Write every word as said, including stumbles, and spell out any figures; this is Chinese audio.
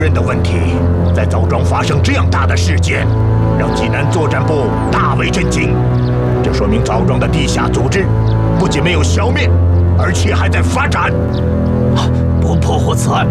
人的问题，在枣庄发生这样大的事件，让济南作战部大为震惊。这说明枣庄的地下组织不仅没有消灭，而且还在发展。 不破获此案，